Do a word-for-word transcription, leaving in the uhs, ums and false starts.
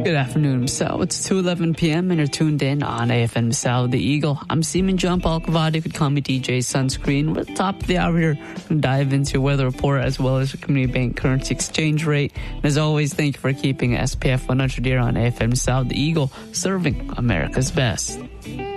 Good afternoon, Misao. It's two eleven p.m. and you're tuned in on A F M Misao, The Eagle. I'm Seaman John Paul Cavadi. You could call me D J Sunscreen. We're at the top of the hour here. We'll dive into your weather report as well as your community bank currency exchange rate. And as always, thank you for keeping S P F one hundred here on A F M Misao, The Eagle, serving America's best.